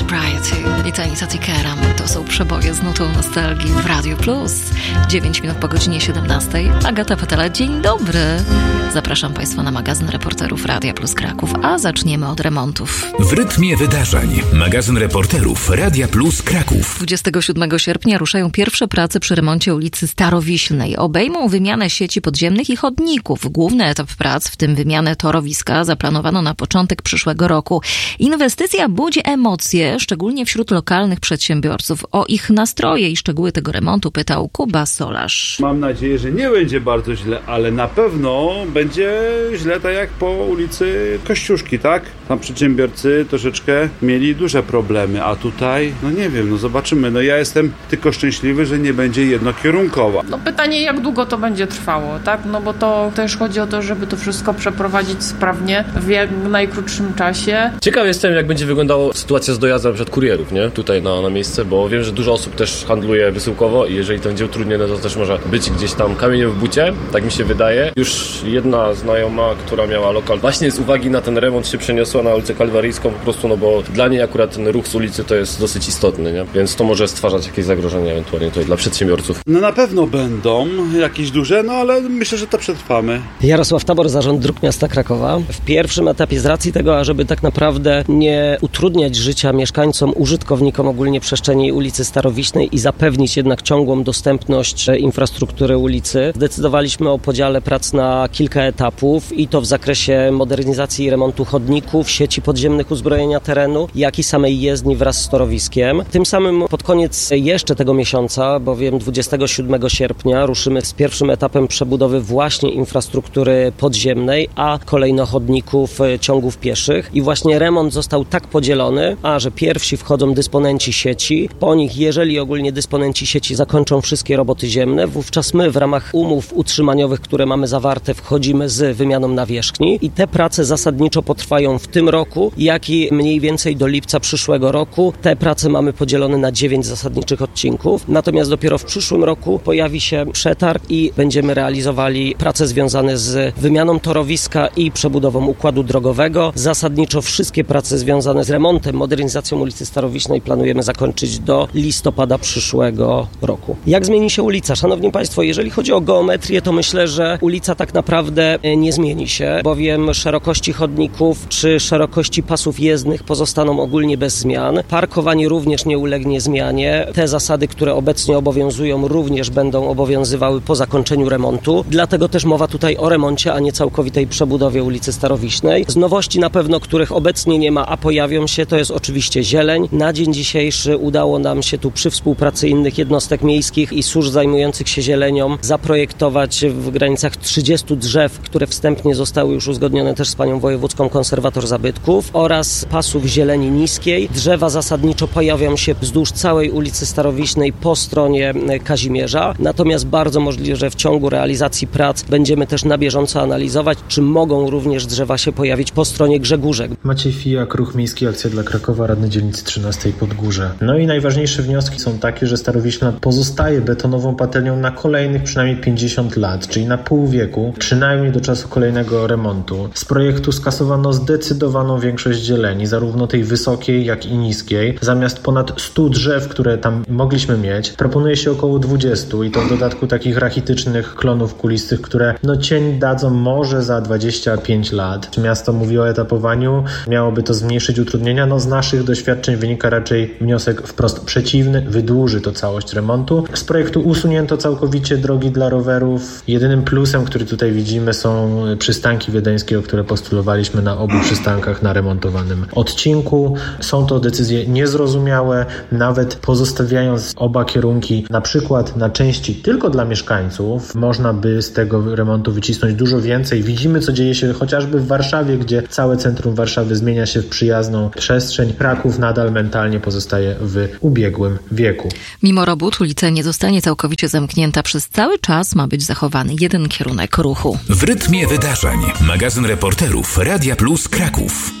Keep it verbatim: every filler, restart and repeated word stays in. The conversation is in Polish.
Sobriety i Tanita Tikaram. To są przeboje z nutą nostalgii w Radio Plus. dziewięć minut po godzinie siedemnastej. Agata Petela, dzień dobry. Zapraszam Państwa na magazyn reporterów Radia Plus Kraków, a zaczniemy od remontów. W rytmie wydarzeń. Magazyn reporterów Radia Plus Kraków. dwudziestego siódmego sierpnia ruszają pierwsze prace przy remoncie ulicy Starowiślnej. Obejmą wymianę sieci podziemnych i chodników. Główny etap prac, w tym wymianę torowiska, zaplanowano na początek przyszłego roku. Inwestycja budzi emocje, szczególnie wśród lokalnych przedsiębiorców. O ich nastroje i szczegóły tego remontu pytał Kuba Solarz. Mam nadzieję, że nie będzie bardzo źle, ale na pewno będzie źle tak jak po ulicy Kościuszki, tak? Tam przedsiębiorcy troszeczkę mieli duże problemy, a tutaj, no nie wiem, no zobaczymy. No ja jestem tylko szczęśliwy, że nie będzie jednokierunkowa. No pytanie, jak długo to będzie trwało, tak? No bo to też chodzi o to, żeby to wszystko przeprowadzić sprawnie w jak najkrótszym czasie. Ciekaw jestem, jak będzie wyglądała sytuacja z dojazdem przed kurierów, nie? Tutaj na, na miejsce, bo wiem, że dużo osób też handluje wysyłkowo i jeżeli to będzie utrudnione, to też może być gdzieś tam kamienie w bucie, tak mi się wydaje. Już jedna znajoma, która miała lokal, właśnie z uwagi na ten remont się przeniosła na ulicę Kalwaryjską po prostu, no bo dla niej akurat ten ruch z ulicy to jest dosyć istotny, nie? Więc to może stwarzać jakieś zagrożenia ewentualnie tutaj dla przedsiębiorców. No na pewno będą jakieś duże, no ale myślę, że to przetrwamy. Jarosław Tabor, Zarząd Dróg Miasta Krakowa. W pierwszym etapie z racji tego, ażeby tak naprawdę nie utrudniać życia mieszkańcom, użytkownikom ogólnie przestrzeni ulicy Starowiśnej i zapewnić jednak ciągłą dostępność infrastruktury ulicy, zdecydowaliśmy o podziale prac na kilka etapów i to w zakresie modernizacji i remontu chodników, sieci podziemnych uzbrojenia terenu, jak i samej jezdni wraz z torowiskiem. Tym samym pod koniec jeszcze tego miesiąca, bowiem dwudziestego siódmego sierpnia ruszymy z pierwszym etapem przebudowy właśnie infrastruktury podziemnej, a kolejno chodników, ciągów pieszych. I właśnie remont został tak podzielony, a że pierwsi wchodzą dysponenci sieci, po nich, jeżeli ogólnie dysponenci sieci zakończą wszystkie roboty ziemne, wówczas my w ramach umów utrzymaniowych, które mamy zawarte, wchodzimy z wymianą nawierzchni i te prace zasadniczo potrwają w tym roku, jak i mniej więcej do lipca przyszłego roku. Te prace mamy podzielone na dziewięć zasadniczych odcinków, natomiast dopiero w przyszłym roku pojawi się przetarg i będziemy realizowali prace związane z wymianą torowiska i przebudową układu drogowego. Zasadniczo wszystkie prace związane z remontem, modernizacją ulicy Starowiśnej planujemy zakończyć do listopada przyszłego roku. Jak zmieni się ulica? Szanowni Państwo, jeżeli chodzi o geometrię, to myślę, że ulica tak naprawdę nie zmieni się, bowiem szerokości chodników czy szerokości pasów jezdnych pozostaną ogólnie bez zmian. Parkowanie również nie ulegnie zmianie. Te zasady, które obecnie obowiązują, również będą obowiązywały po zakończeniu remontu. Dlatego też mowa tutaj o remoncie, a nie całkowitej przebudowie ulicy Starowiśnej. Z nowości na pewno, których obecnie nie ma, a pojawią się, to jest oczywiście zieleń. Na dzień dzisiejszy udało nam się tu przy współpracy innych jednostek miejskich i służb zajmujących się zielenią zaprojektować w granicach trzydziestu drzew, które wstępnie zostały już uzgodnione też z panią wojewódzką konserwator zabytków oraz pasów zieleni niskiej. Drzewa zasadniczo pojawią się wzdłuż całej ulicy Starowiśnej po stronie Kazimierza. Natomiast bardzo możliwe, że w ciągu realizacji prac będziemy też na bieżąco analizować, czy mogą również drzewa się pojawić po stronie Grzegórzek. Maciej Fijak, Ruch Miejski, Akcja dla Krakowa, radny dzielnicy trzynastej Podgórze. No i najważniejsze wnioski są takie, że Starowiśla pozostaje betonową patelnią na kolejnych przynajmniej pięćdziesiąt lat, czyli na pół wieku, przynajmniej do czasu kolejnego remontu. Z projektu skasowano zdecydowaną większość zieleni, zarówno tej wysokiej, jak i niskiej. Zamiast ponad stu drzew, które tam mogliśmy mieć, proponuje się około dwudziestu i to w dodatku takich rachitycznych klonów kulistych, które no cień dadzą może za dwadzieścia pięć lat. Miasto mówi o etapowaniu, miałoby to zmniejszyć utrudnienia. No z naszych doświadczeń wynika raczej wniosek wprost przeciwny, wydłuży to całość remontu. Z projektu usunięto całkowicie drogi dla rowerów. Jedynym plusem, który tutaj widzimy, są przystanki wiedeńskie, o które postulowaliśmy na obu przystankach na remontowanym odcinku. Są to decyzje niezrozumiałe, nawet pozostawiając oba kierunki na przykład na części tylko dla mieszkańców, można by z tego remontu wycisnąć dużo więcej. Widzimy, co dzieje się chociażby w Warszawie, gdzie całe centrum Warszawy zmienia się w przyjazną przestrzeń. Kraków nadal mentalnie pozostaje w ubiegłym wieku. Mimo robót ulica nie zostanie całkowicie zamknięta. Przez cały czas ma być zachowany jeden kierunek ruchu. W rytmie wydarzeń. Magazyn reporterów Radia Plus Kraków.